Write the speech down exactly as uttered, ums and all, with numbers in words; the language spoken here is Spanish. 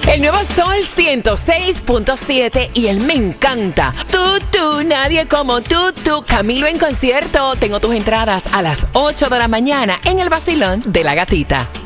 El nuevo Sol ciento seis punto siete y él me encanta. Tú, tú, nadie como tú, tú. Camilo en concierto. Tengo tus entradas a las ocho de la mañana en el Vacilón de la Gatita.